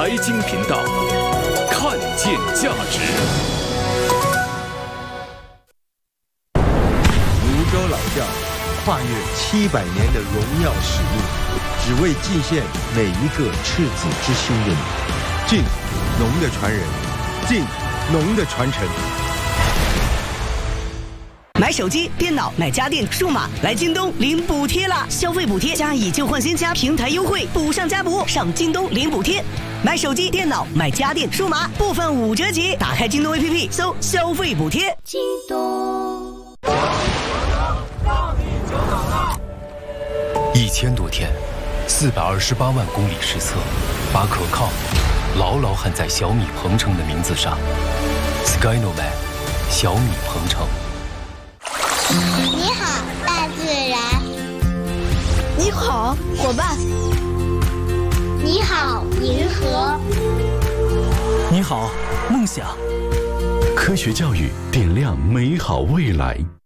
财经频道，看见价值。 泸州老窖跨越700年的荣耀使命，只为尽献每一个赤子之心的你。晋农的传人，晋农的传承。 买手机、电脑、买家电、数码，来京东领补贴啦！消费补贴加以旧换新加平台优惠，补上加补，上京东领补贴。买手机、电脑、买家电、数码，部分5折起。打开京东 APP， 搜消费补贴。京东。 1000多天，428万公里实测，把可靠牢牢焊在小米鹏程的名字上。Skynoman， 小米鹏程。 你好，大自然。 你好，伙伴。 你好，银河。 你好，梦想。 科学教育点亮美好未来。